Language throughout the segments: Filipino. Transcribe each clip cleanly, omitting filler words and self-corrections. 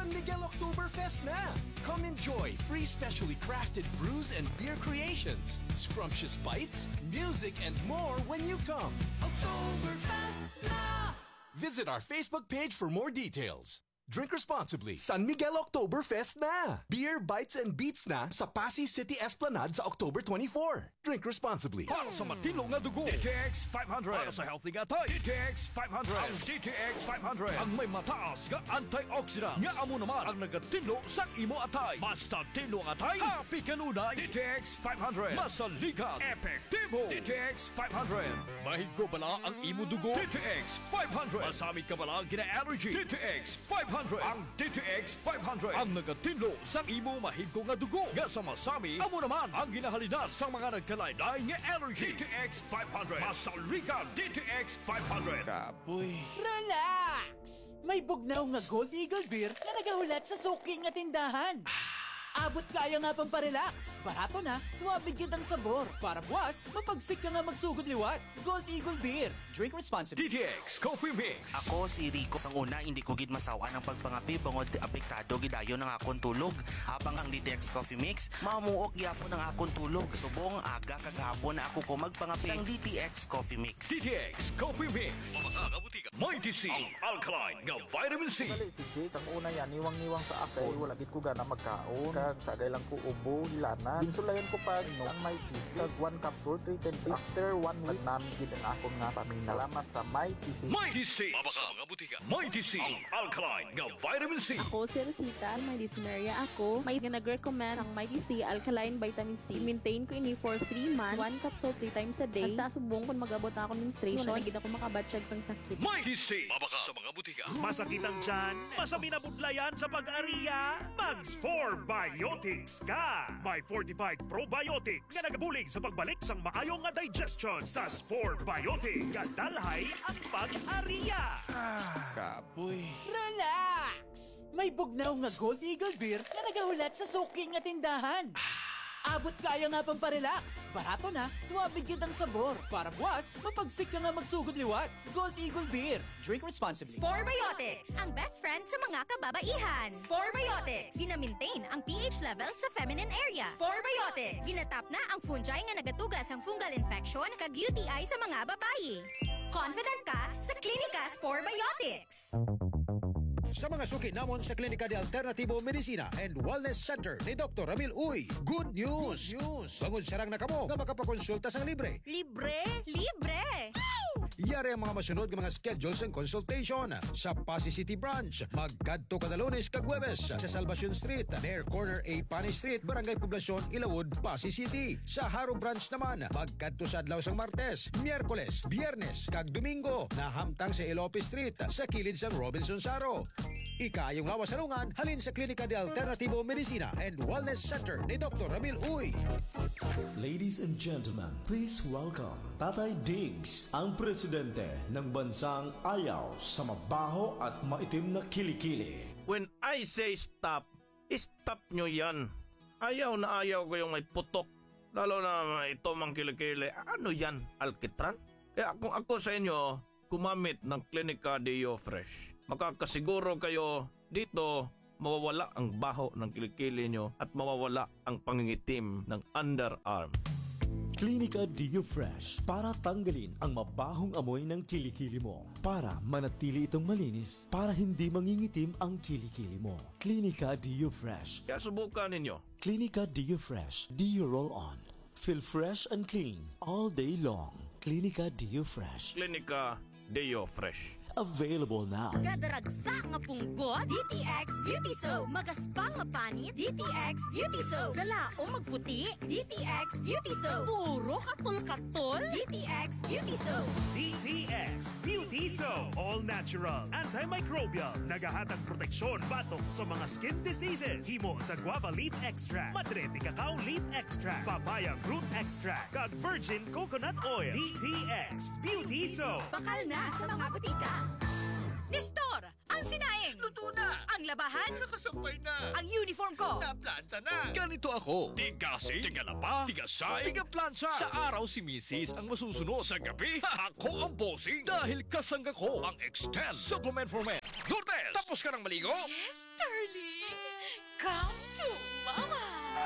San Miguel Oktoberfest na! Come enjoy free specially crafted brews and beer creations, scrumptious bites, music, and more when you come. Oktoberfest na! Visit our Facebook page for more details. Drink responsibly. San Miguel Oktoberfest na! Beer, bites, and beats na sa Pasay City Esplanade sa October 24. Drink responsibly. Para sa matino nga dugo, DTX 500. Para sa healthy nga tayo, DTX 500. Ang DTX 500 ang may mataas nga antioxidant nga amo naman ang nagatinlo sa imo atay. Basta tinlo nga atay, happy kanunay. DTX 500. Masaligat, epektibo. DTX 500. Mahigo bala ang imo dugo. DTX 500. Masami ka bala gina-allergy. DTX 500. Ang DTX 500 ang nagatinlo sa imo mahigo nga dugo. Nga sa masami, amo naman ang ginahalina sa mga nagkalaylay nga allergy. DTX 500. Masaligan DTX 500. Kapoy. Relax! May bugnaw nga Gold Eagle Beer na nagahulat sa suki nga tindahan. Abot kaya nga pang parelax. Barato na, suwabe kitang sabor. Para buwas, mapagsik ka nga magsugod liwat. Gold Eagle Beer. Drink responsibly. DTX Coffee Mix. Ako si Rico. Sang una, hindi ko gid masawa ng pagpangapi bangod apektado gidayon ng akong tulog. Habang ang DTX Coffee Mix, mamuok gyapon ng akong tulog. Subong aga kagahapon na ako ko magpangapi sang DTX Coffee Mix. DTX Coffee Mix. Mga kabutika. Mighty C. Ang alkaline nga vitamin C. Sali si Jake, ang una yan, niwang-niwang sa ako. Wala gid ko gana magkaon. Sagay lang ko ubo, hilanan. Insulayan ko pa ang may TC. Kag 1 capsule, 310. After 1 week, namin ang akong nga paminaw. Salamat sa may TC. Mighty C. Mabaka mga butika. Mighty C. Ang alkaline nga vitamin C. Ako si Rosita, may dysuria ako. May nag-recommend ang Mighty C Alkaline Vitamin C. Maintain ko ini for 3 months. 1 capsule 3 times a day. Basta subong kung mag-abot na ako menstruation. Wala nagid ako makabatsyag sang sakit. Mighty C. Mabaka sa mga butika. Masakit ang tiyan? Masami na budlayan sa pag-ariya? Mags 4 Biotics ka! May fortified probiotics nga nagabulig sa pagbalik sang maayong nga digestion sa Spore Biotics. Kadalhay ang pag-ariya! Kapoy. Relax! May bugnaw nga Gold Eagle Beer na nagahulat sa suki nga tindahan. Abot kaya nga pang parelax. Barato na, suwabe kitang sabor. Para buwas, mapagsik ka nga magsugod liwat. Gold Eagle Beer. Drink responsibly. Spore Biotics, ang best friend sa mga kababaihan. Spore Biotics, gina-maintain ang pH level sa feminine area. Spore Biotics, ginatap na ang fungi nga nagatugas ang fungal infection kag UTI sa mga babae. Confident ka sa Klinika Spore Biotics. Sa mga suki namon sa Klinika de Alternativo Medicina and Wellness Center ni Dr. Ramil Uy, good news! Bangod sarang na kamo nga makapakonsulta sang libre. Libre? Libre! Yari ang mga masunod ng mga schedules and consultation sa Pasay City Branch. Magkadto kada Lunes kag Huwebes sa Salvacion Street, near corner A Panay Street, Barangay Poblacion, Ilawod, Pasay City. Sa Haro Branch naman, magkadto sa adlaw sang Martes, Miyerkules, Biyernes kag Domingo na hamtang sa Ilope Street sa kilid sang Robinson Saro. Ikayong lawas salungan, halin sa Klinika de Alternativo Medicina and Wellness Center ni Dr. Ramil Uy. Ladies and gentlemen, please welcome Tatay Diggs, ang presidente ng bansang ayaw sa mabaho at maitim na kilikili. When I say stop, stop nyo yan. Ayaw na ayaw ko yung may putok. Lalo na ito mang kilikili. Ano yan? Alkitran? Kaya kung ako sa inyo, kumamit ng Klinika Deo Fresh. Makakasiguro kayo dito mawawala ang baho ng kilikili nyo at mawawala ang pangingitim ng underarm. Klinika Deo Fresh para tanggalin ang mabahong amoy ng kilikili mo. Para manatili itong malinis, para hindi mangingitim ang kilikili mo. Klinika Deo Fresh. Kaya subukan ninyo. Klinika Deo Fresh. Deo Roll On. Feel fresh and clean all day long. Klinika Deo Fresh. Klinika Deo Fresh. Available now. Gadaragsa nga punggot, DTX Beauty Soap. Magaspang nga panit, DTX Beauty Soap. Gala o magputi, DTX Beauty Soap. Puro katol-katol, DTX Beauty Soap. DTX Beauty Soap. All natural, antimicrobial, nagahatag proteksyon batok sa mga skin diseases. Himo sa guava leaf extract, madrete cacao leaf extract, papaya fruit extract, kag virgin coconut oil. DTX Beauty Soap. Bakal na sa mga butika. Nestor, Ang sinaing! Luto na! Ang labahan! Nakasampay na! Ang uniform ko! Naplansa na! Ganito ako. Tigasing, tigalaba, tigasay, tigaplansa. Sa araw si Mrs. ang masusunod. Sa gabi, ako ang bossing. Dahil kasangga ko ang Extend Supplement for Men. Lourdes, tapos ka ng maligo? Yes, darling! Come to Mama!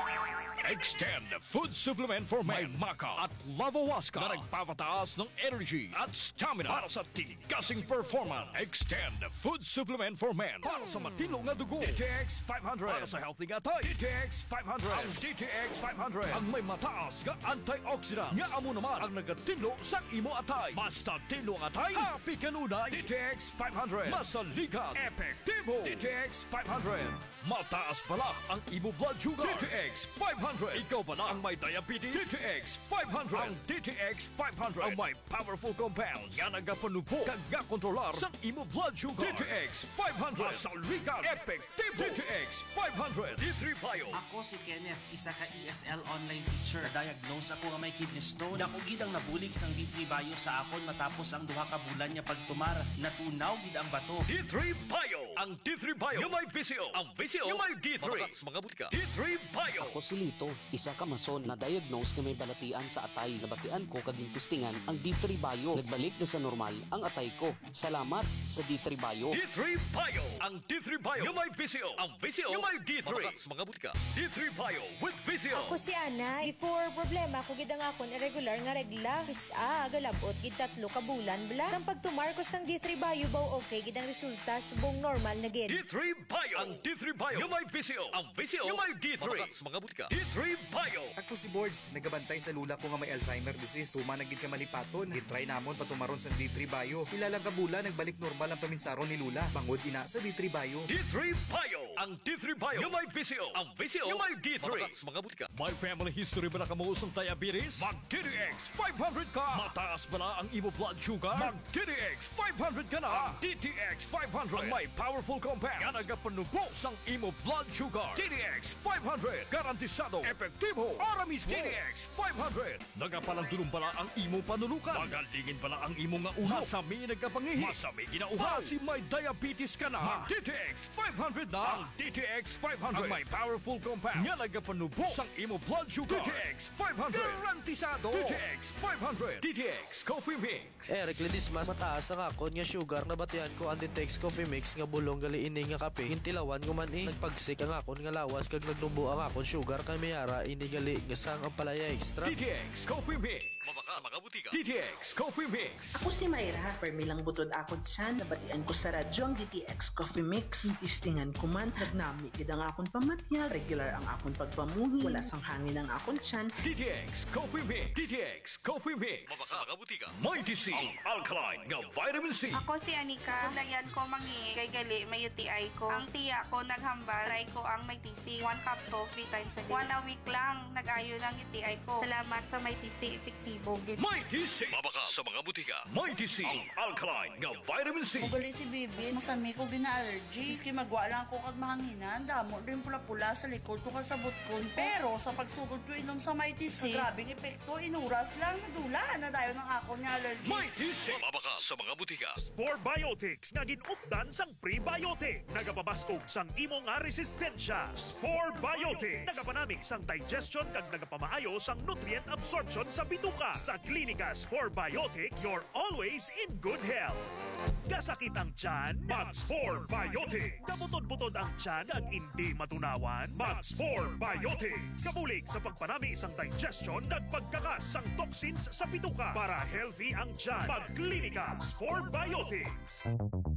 Extend Food Supplement for Men. May Maca at Lavawaska na nagpapataas ng energy at stamina para sa tigasing performance. Extend Food Supplement for Men para sa matilong na dugo. DTX 500 para sa healthy gatay. DTX 500. Ang DTX 500 ang may mataas nga antioxidant. Nga amo naman ang nagatinlo sa imo atay. Basta tinlo ang atay, happy kanunay. DTX 500. Masaligat, epektibo. DTX 500. Mataas pala ang imo blood sugar. DTX 500. Ikaw pala ang may diabetes. DTX 500. Ang DTX 500 ang may powerful compounds nga nagapanupo kag kontrolar sa imo blood sugar. DTX 500. Masaligan, epektibo. DTX 500. D3 Bio. Ako si Kenneth, isa ka ESL online teacher. Na-diagnose ako nga may kidney stone. Dako gid ang nabulig sang D3 Bio sa akon matapos ang duha ka bulan niya pagtumar. Natunaw gid ang bato. D3 Bio. Ang D3 Bio yung may VCO. Ang VCO yung may D3. Mga butika. D3 Bio. Ako si Lito, isa ka mason na diagnose na may balatian sa atay. Nabatian ko kaging testingan ang D3 Bio. Nagbalik na sa normal ang atay ko. Salamat sa D3 Bio. D3 Bio. Ang D3 Bio yung may VCO. Ang VCO yung may D3. Mga butika. D3 Bio with VCO. Ako si Ana. Before problema ko gid ang akon irregular nga regla. Kisa galabot gid 3 ka bulan bla. Sang pagtumar ko sang D3 Bio baw okay gid ang resulta subong normal na gid. D3 Bio. Ang D3 Bio yung may VCO. Ang VCO yung may D3. Mga butika. D3 Bio. Ako si Boards, nagabantay sa lula ko nga may Alzheimer disease. Tuma na gid ka malipaton. Gitry namon patumaron sa D3 Bio. Ilalang kabula nagbalik normal ang paminsaron ni lula. Bangod ina sa D3 Bio. D3 Bio. Ang D3 Bio yung may VCO. Ang VCO yung may D3. Mga butika. May family history ba na kamuusang diabetes? Mag DTX 500 ka. Mataas ba na ang imo blood sugar? Mag DTX 500 ka na. Ang DTX 500 ang may powerful compound nga nagapanubo sang imo blood sugar. DTX 500 garantisado, epektibo, ara mismo. DTX 500 nagapalandulong pala ang imo panulukan. Magalingin pala ang imo nga ulo. Masami nagkapangihi. Masami ginauhaw. Si may diabetes ka na. Mag DTX 500 na. Ang DTX 500 ang may powerful compound nga nagapanubo sang imo blood sugar. DTX 500 garantisado. DTX 500. DTX Coffee Mix. Eric Ledismas, mataas ang akon nga sugar na batian ko ang DTX Coffee Mix nga bulong gali ini nga kape. Hintilawan ko man nagpagsik ang akon nga lawas kag nagnubo ang akon sugar kay mayara ini gali nga sang ang palaya extra. DTX Coffee Mix. Mabaka sa mga butika. DTX Coffee Mix. Ako si Mayra, permilang butod akon siya, nabatian ko sa radyo ang DTX Coffee Mix. Tistingan ko man, nagnami gid ang akon pamatyal, regular ang akon pagpamuhi, wala sang hangin ang akon tiyan. DTX Coffee Mix. DTX Coffee Mix. Mabaka sa mga butika. Mighty C. Ang alkaline nga vitamin C. Ako si Anika, layan ko mangi kay gali may UTI ko. Ang tiya ko naghambal, try ko ang may TC, 1 capsule 3 times a day. 1 a week lang, nag-ayo lang UTI ko. Salamat sa may TC, epektibo gid. Mighty C. Mabaka sa mga butika. Mighty C. Ang alkaline nga vitamin C. Ugali si Bibi, masami ko gina-allergy. Iski magwa lang ko kag mahanginan, damo rin pula-pula sa likod ko kasabot ko. Pero sa pagsugod ko inom sa Mighty C, grabing epekto, inuras lang, nadula na dayo ng ako ni allergy. Mighty C. Mabaka sa mga butika. Spore Biotics nga ginupdan sang prebiotic. Nagapabastog sang imo nga resistensya. Spore Biotics. Nagapanamig sang digestion kag nagapamaayo sang nutrient absorption sa bituka. Sa klinika Spore Biotics, you're always in good health. Gasakit ang tiyan, mag Spore Biotics. Kabutod-butod ang tiyan kag hindi matunawan, mag Spore Biotics. Kabulig sa pagpanami sang digestion kag pagkakas sang toxins sa bituka para healthy ang tiyan. Pagklinika Spore Biotics.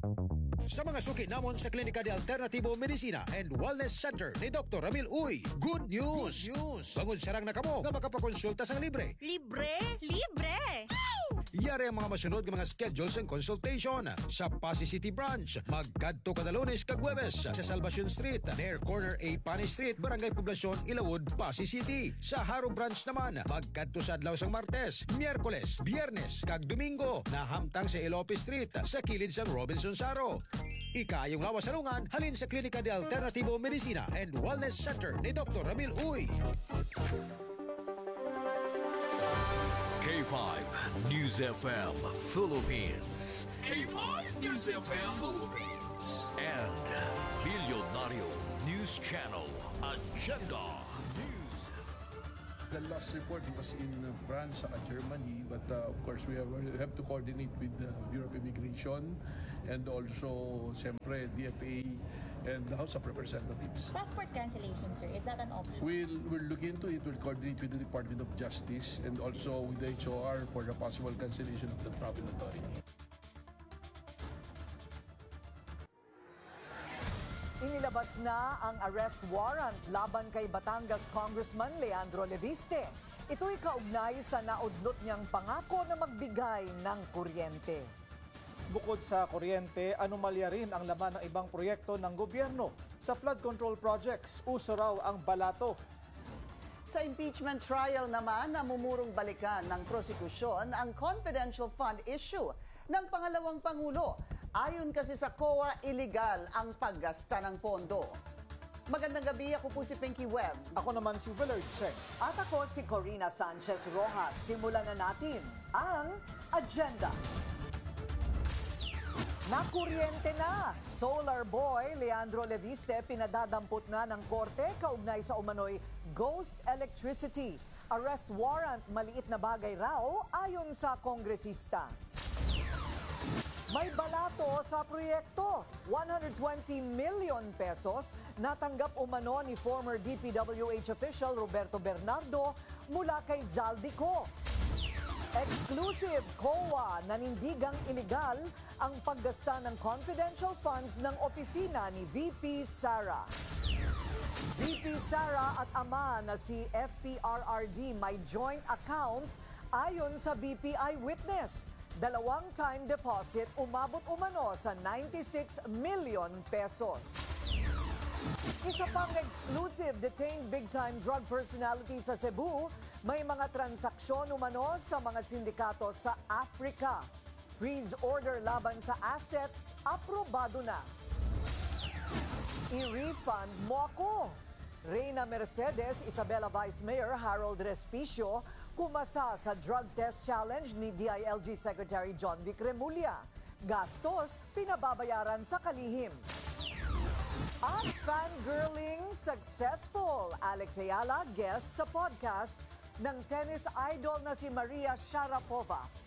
Sa mga suki namon sa Klinika de Alternativo Medicina and Wellness Center ni Dr. Ramil Uy, good news! Bangod sarang na kamo nga makapakonsulta sang libre. Libre? Libre! Yari ang mga masunod ng mga schedules and consultation sa Pasay City Branch. Magkadto kada Lunes kag Huwebes sa Salvacion Street, near corner A Pani Street, Barangay Poblacion, Ilawod, Pasay City. Sa Haro Branch naman, magkadto sa adlaw sang Martes, Miyerkules, Biyernes kag Domingo na hamtang sa Ilope Street sa kilid sang Robinson Saro. Ikayong lawas salungan halin sa Klinika de Alternativo Medicina and Wellness Center ni Dr. Ramil Uy. K5 News FM Philippines. K5 News FM Philippines. and Bilyonaryo News Channel Agenda News. The last report was in France, Germany, but of course we have to coordinate with the Bureau of Immigration and also, siyempre, DFA and the House of Representatives. Passport cancellation, sir, is that an option? We'll look into it. We'll coordinate with the Department of Justice and also with the HOR for the possible cancellation of the travel authority. Inilabas na ang arrest warrant laban kay Batangas Congressman Leandro Leviste. Ito'y kaugnay sa naudlot niyang pangako na magbigay ng kuryente. Bukod sa kuryente, anomalya rin ang laman ng ibang proyekto ng gobyerno. Sa flood control projects, uso raw ang balato. Sa impeachment trial naman, namumurong balikan ng prosekusyon ang confidential fund issue ng pangalawang Pangulo. Ayon kasi sa COA, illegal ang paggasta ng pondo. Magandang gabi, ako po si Pinky Webb. Ako naman si Willard Cheng. At ako si Corina Sanchez Rojas. Simulan na natin ang agenda. Nakuryente na! Solar Boy Leandro Leviste pinadadampot na ng korte kaugnay sa umano'y ghost electricity. Arrest warrant, maliit na bagay raw ayon sa kongresista. May balato sa proyekto. 120 million pesos natanggap umano ni former DPWH official Roberto Bernardo mula kay Zaldico. Exclusive COA, nanindigang iligal ang paggasta ng confidential funds ng opisina ni VP Sara. VP Sara at ama na si FPRRD may joint account ayon sa BPI witness. 2 time deposit umabot umano sa 96 million pesos. Isa pang exclusive detained big-time drug personality sa Cebu, may mga transaksyon umano sa mga sindikato sa Africa. Freeze order laban sa assets, aprobado na. I-refund mo ako. Reyna Mercedes, Isabela Vice Mayor Harold Respicio, kumasa sa drug test challenge ni DILG Secretary John Vic Remulla. Gastos, pinababayaran sa kalihim. At fangirling successful. Alex Ayala, guest sa podcast ng tennis idol na si Maria Sharapova.